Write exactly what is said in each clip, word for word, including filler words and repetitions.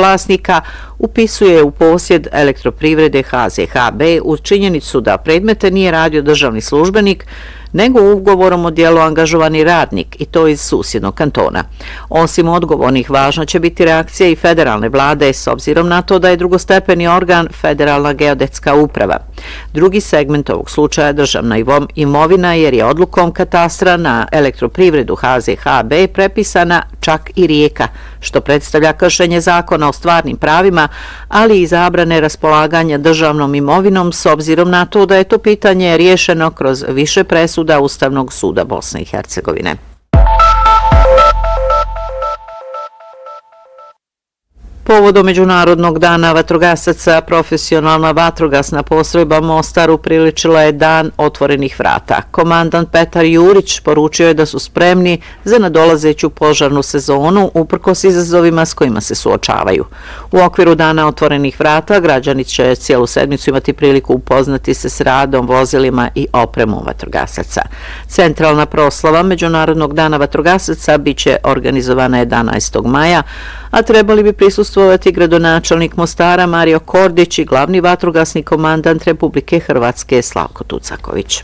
vlasnika upisuje u posjed Elektroprivrede H Z H B uz činjenicu da predmete nije radio državni službenik, nego ugovorom o djelu angažovani radnik i to iz susjednog kantona. Osim odgovornih, važna će biti reakcija i federalne vlade s obzirom na to da je drugostepeni organ Federalna geodetska uprava. Drugi segment ovog slučaja je državna imovina jer je odlukom katastra na Elektroprivredu H Z H B prepisana čak i rijeka, što predstavlja kršenje zakona o stvarnim pravima, ali i zabrane raspolaganja državnom imovinom s obzirom na to da je to pitanje riješeno kroz više presuda Ustavnog suda Bosne i Hercegovine. Povodom Međunarodnog dana vatrogasaca, profesionalna vatrogasna postrojba Mostar upriličila je dan otvorenih vrata. Komandant Petar Jurić poručio je da su spremni za nadolazeću požarnu sezonu uprkos izazovima s kojima se suočavaju. U okviru dana otvorenih vrata građani će cijelu sedmicu imati priliku upoznati se s radom, vozilima i opremom vatrogasaca. Centralna proslava Međunarodnog dana vatrogasaca biće organizovana jedanaestog maja, a trebali bi prisustvovati gradonačelnik Mostara Mario Kordić i glavni vatrogasni komandant Republike Hrvatske Slavko Tucaković.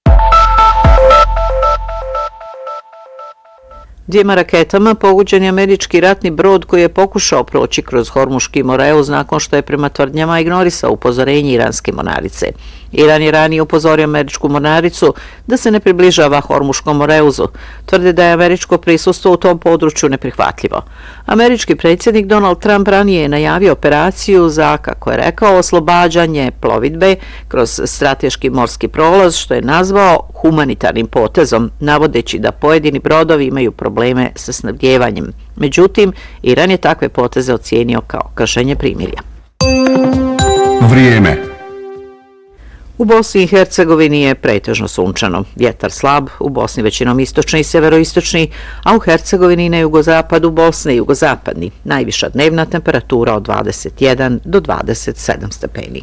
Dvijema raketama pogođen je američki ratni brod koji je pokušao proći kroz Hormuški moreuz nakon što je prema tvrdnjama ignorisao upozorenje iranske mornarice. Iran je ranije upozorio američku mornaricu da se ne približava Hormuškom moreuzu. Tvrde da je američko prisustvo u tom području neprihvatljivo. Američki predsjednik Donald Trump ranije je najavio operaciju za, kako je rekao, oslobađanje plovidbe kroz strateški morski prolaz, što je nazvao humanitarnim potezom, navodeći da pojedini brodovi imaju probleme sa snabdjevanjem. Međutim, Iran je takve poteze ocijenio kao kršenje primirja. Vrijeme. U Bosni i Hercegovini je pretežno sunčano. Vjetar slab, u Bosni većinom istočni i severoistočni, a u Hercegovini na jugozapadu Bosne i jugozapadni. Najviša dnevna temperatura od dvadeset jedan do dvadeset sedam stepeni.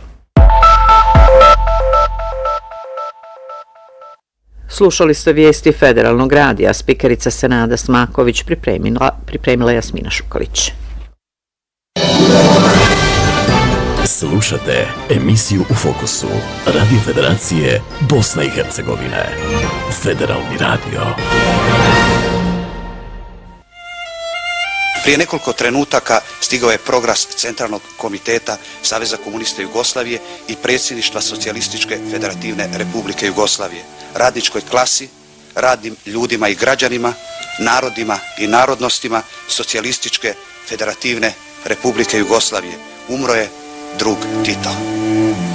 Slušali ste vijesti Federalnog radija, spikerica Senada Smaković, pripremila, pripremila Jasmina Šukalić. Slušate emisiju U fokusu Radio Federacije Bosne i Hercegovine. Federalni radio. Prije nekoliko trenutaka stigao je progras Centralnog komiteta Saveza komunista Jugoslavije i predsjedništva Socijalističke federativne Republike Jugoslavije. Radničkoj klasi, radnim ljudima i građanima, narodima i narodnostima Socijalističke federativne Republike Jugoslavije. Umro je drug Tito.